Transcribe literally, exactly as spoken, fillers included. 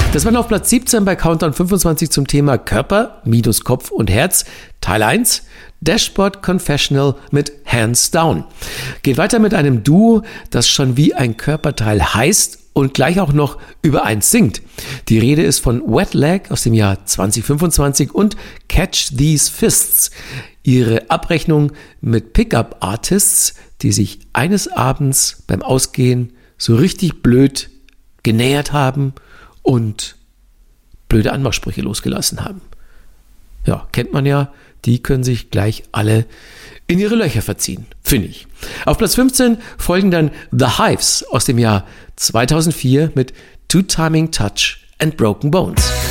Das war auf Platz siebzehn bei Countdown fünfundzwanzig zum Thema Körper, minus Kopf und Herz, Teil eins, Dashboard Confessional mit Hands Down. Geht weiter mit einem Duo, das schon wie ein Körperteil heißt und gleich auch noch über eins singt. Die Rede ist von Wet Leg aus dem Jahr zwanzig fünfundzwanzig und Catch These Fists. Ihre Abrechnung mit Pickup-Artists, die sich eines Abends beim Ausgehen so richtig blöd genähert haben und blöde Anmachsprüche losgelassen haben. Ja, kennt man ja, die können sich gleich alle in ihre Löcher verziehen, finde ich. Auf Platz fünfzehn folgen dann The Hives aus dem Jahr zweitausendvier mit Two Timing Touch and Broken Bones.